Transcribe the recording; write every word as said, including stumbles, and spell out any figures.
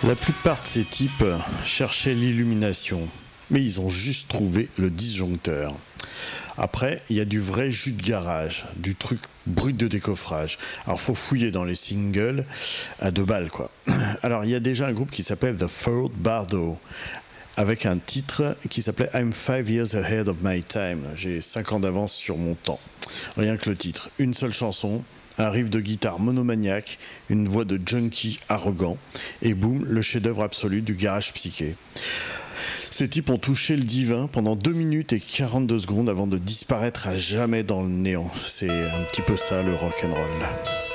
La plupart de ces types cherchaient l'illumination, mais ils ont juste trouvé le disjoncteur. Après, il y a du vrai jus de garage, du truc brut de décoffrage. Alors, faut fouiller dans les singles à deux balles, quoi. Alors, il y a déjà un groupe qui s'appelle The Ford Bardo, avec un titre qui s'appelait I'm five years ahead of my time. J'ai cinq ans d'avance sur mon temps. Rien que le titre. Une seule chanson, un riff de guitare monomaniaque, une voix de junkie arrogant, et boum, le chef-d'œuvre absolu du garage psyché. Ces types ont touché le divin pendant deux minutes et quarante-deux secondes avant de disparaître à jamais dans le néant. C'est un petit peu ça le rock'n'roll.